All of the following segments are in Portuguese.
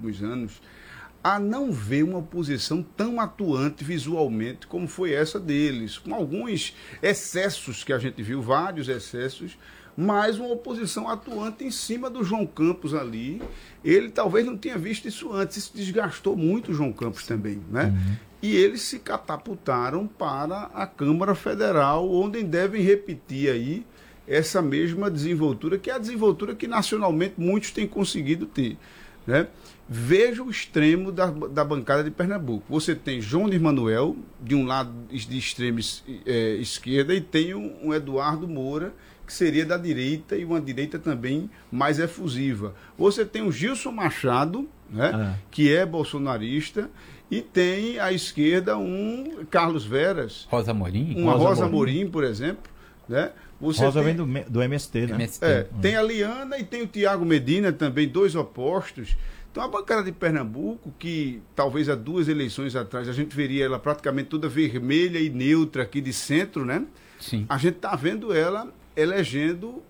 últimos anos, a não ver uma oposição tão atuante visualmente como foi essa deles, com alguns excessos que a gente viu, vários excessos, mas uma oposição atuante em cima do João Campos ali. Ele talvez não tenha visto isso antes, isso desgastou muito o João Campos também, né? Uhum. E eles se catapultaram para a Câmara Federal, onde devem repetir aí essa mesma desenvoltura, que é a desenvoltura que nacionalmente muitos têm conseguido ter, né? Veja o extremo da bancada de Pernambuco. Você tem João de Manuel, de um lado de extrema esquerda, e tem um Eduardo Moura, que seria da direita, e uma direita também mais efusiva. Você tem o Gilson Machado, né, que é bolsonarista, e tem à esquerda um Carlos Veras. Rosa Amorim? Uma Rosa Amorim, por exemplo. Né? Você Rosa vem do MST, né? Tem a Liana e tem o Tiago Medina também, dois opostos. Então a bancada de Pernambuco, que talvez há 2 eleições atrás a gente veria ela praticamente toda vermelha e neutra aqui de centro, né? Sim. A gente está vendo ela elegendo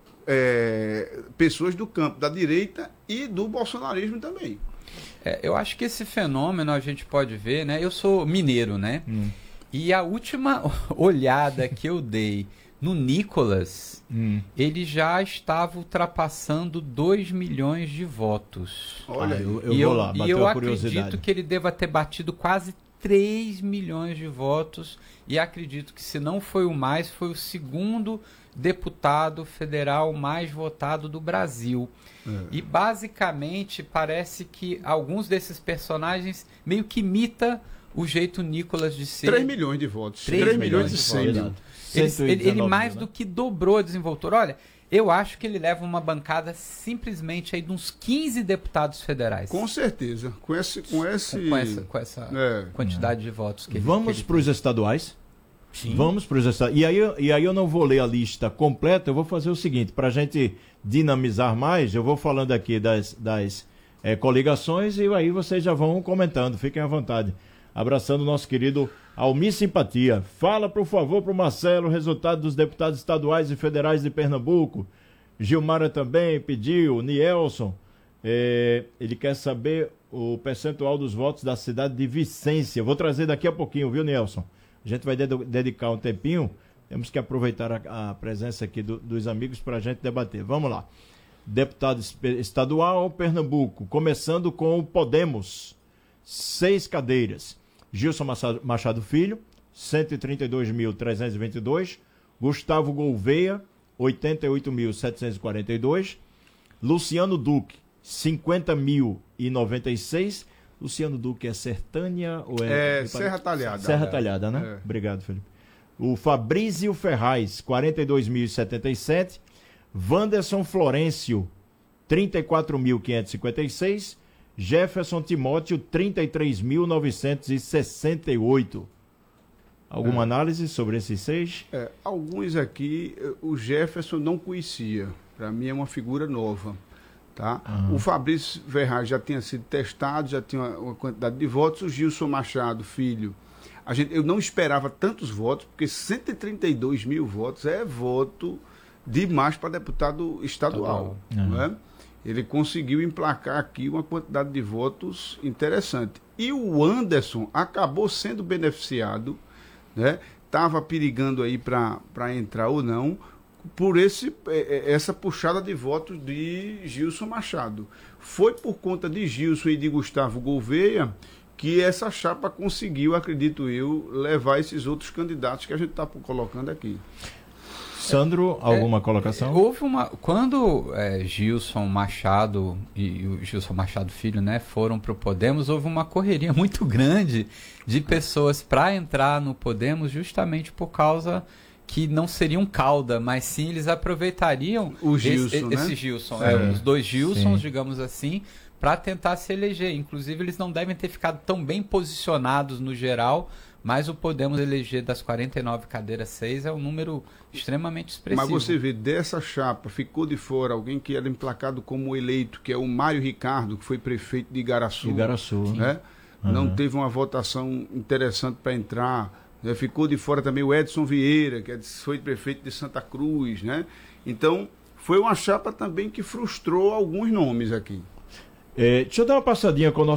pessoas do campo da direita e do bolsonarismo também. Eu acho que esse fenômeno a gente pode ver, né? Eu sou mineiro, né? E a última olhada que eu dei no Nicolas, ele já estava ultrapassando 2 milhões de votos. Olha, eu vou lá, bateu e eu a curiosidade. acredito que ele deva ter batido quase 3 milhões de votos, e acredito que, se não foi o mais, foi o segundo deputado federal mais votado do Brasil. E basicamente parece que alguns desses personagens meio que imita o jeito Nicolas de ser. 3 milhões de votos. 3 milhões e 100 mil. Ele mais do que dobrou a desenvoltura. Olha, eu acho que ele leva uma bancada simplesmente aí de uns 15 deputados federais. Com certeza. Com essa quantidade de votos que ele Vamos para os estaduais? Sim. Vamos para os estaduais. E aí eu não vou ler a lista completa, eu vou fazer o seguinte, para a gente dinamizar mais, eu vou falando aqui das coligações, e aí vocês já vão comentando, fiquem à vontade. Abraçando o nosso querido Almir Simpatia. Fala, por favor, para o Marcelo o resultado dos deputados estaduais e federais de Pernambuco. Gilmara também pediu, Nielson. Ele quer saber o percentual dos votos da cidade de Vicência. Vou trazer daqui a pouquinho, viu, Nielson? A gente vai dedicar um tempinho. Temos que aproveitar a presença aqui dos amigos para a gente debater. Vamos lá. Deputado estadual, Pernambuco. Começando com o Podemos. 6 cadeiras. Gilson Machado Filho, 132.322. Gustavo Gouveia, 88.742. Luciano Duque, 50.096. Luciano Duque é Sertânia ou Serra Talhada. Serra Talhada, né? Obrigado, Felipe. O Fabrício Ferraz, 42.077. Wanderson Florencio, 34.556. Jefferson Timóteo, 33.968. Alguma análise sobre esses 6? Alguns aqui, o Jefferson não conhecia. Para mim é uma figura nova. Tá? O Fabrício Ferraz já tinha sido testado, já tinha uma quantidade de votos. O Gilson Machado Filho, eu não esperava tantos votos, porque 132 mil votos é voto demais para deputado estadual. Não é? Ele conseguiu emplacar aqui uma quantidade de votos interessante. E o Anderson acabou sendo beneficiado, né? Estava perigando aí para entrar ou não, por essa puxada de votos de Gilson Machado. Foi por conta de Gilson e de Gustavo Gouveia que essa chapa conseguiu, acredito eu, levar esses outros candidatos que a gente está colocando aqui. Sandro, alguma colocação? Quando Gilson Machado e o Gilson Machado Filho, né, foram para o Podemos, houve uma correria muito grande de pessoas para entrar no Podemos, justamente por causa que não seriam cauda, mas sim eles aproveitariam o Gilson, esse Gilson, os dois Gilsons, digamos assim, para tentar se eleger. Inclusive, eles não devem ter ficado tão bem posicionados no geral, mas o Podemos eleger das 49 cadeiras 6 é um número extremamente expressivo. Mas você vê, dessa chapa ficou de fora alguém que era emplacado como eleito, que é o Mário Ricardo, que foi prefeito de Igaraçu. Né? Não teve uma votação interessante para entrar. Né? Ficou de fora também o Edson Vieira, que foi prefeito de Santa Cruz. Né? Então, foi uma chapa também que frustrou alguns nomes aqui. Deixa eu dar uma passadinha com o nosso